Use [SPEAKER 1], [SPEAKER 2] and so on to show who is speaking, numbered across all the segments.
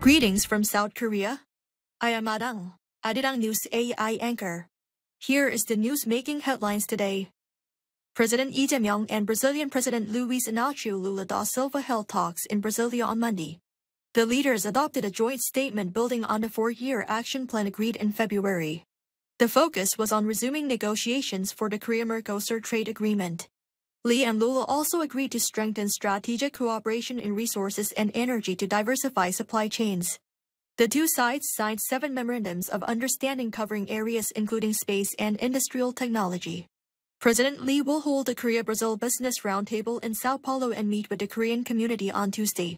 [SPEAKER 1] Greetings from South Korea. I am Adang, Arirang News AI anchor. Here is the news making headlines today. President Lee Jae-myung and Brazilian President Luiz Inácio Lula da Silva held talks in Brasilia on Monday. The leaders adopted a joint statement building on the 4-year action plan agreed in February. The focus was on resuming negotiations for the Korea-Mercosur trade agreement. Lee and Lula also agreed to strengthen strategic cooperation in resources and energy to diversify supply chains. The two sides signed 7 memorandums of understanding covering areas including space and industrial technology. President Lee will hold a Korea-Brazil Business Roundtable in Sao Paulo and meet with the Korean community on Tuesday.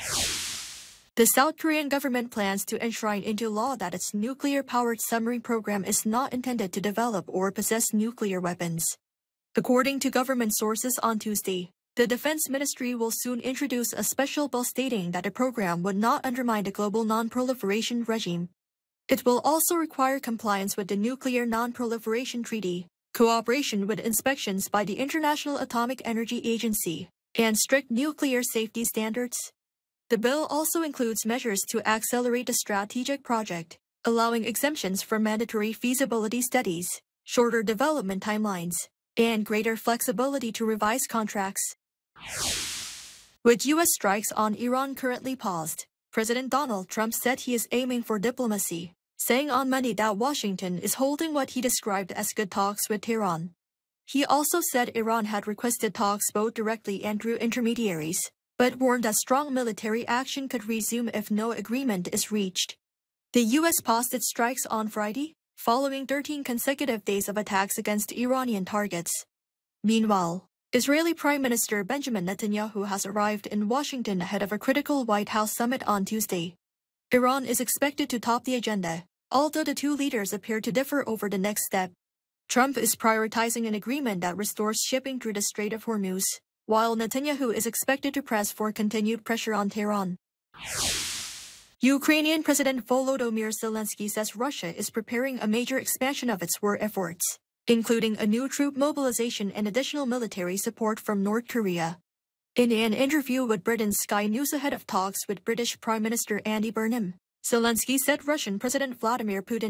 [SPEAKER 1] The South Korean government plans to enshrine into law that its nuclear-powered submarine program is not intended to develop or possess nuclear weapons. According to government sources on Tuesday, the Defense Ministry will soon introduce a special bill stating that the program would not undermine the global non-proliferation regime. It will also require compliance with the Nuclear Non-Proliferation Treaty, cooperation with inspections by the International Atomic Energy Agency, and strict nuclear safety standards. The bill also includes measures to accelerate the strategic project, allowing exemptions from mandatory feasibility studies, shorter development timelines, and greater flexibility to revise contracts. With U.S. strikes on Iran currently paused, President Donald Trump said he is aiming for diplomacy, saying on Monday that Washington is holding what he described as good talks with Tehran. He also said Iran had requested talks both directly and through intermediaries, but warned that strong military action could resume if no agreement is reached. The U.S. paused its strikes on Friday, following 13 consecutive days of attacks against Iranian targets. Meanwhile, Israeli Prime Minister Benjamin Netanyahu has arrived in Washington ahead of a critical White House summit on Tuesday. Iran is expected to top the agenda, although the two leaders appear to differ over the next step. Trump is prioritizing an agreement that restores shipping through the Strait of Hormuz, while Netanyahu is expected to press for continued pressure on Tehran. Ukrainian President Volodymyr Zelensky says Russia is preparing a major expansion of its war efforts, including a new troop mobilization and additional military support from North Korea. In an interview with Britain's Sky News ahead of talks with British Prime Minister Andy Burnham, Zelensky said Russian President Vladimir Putin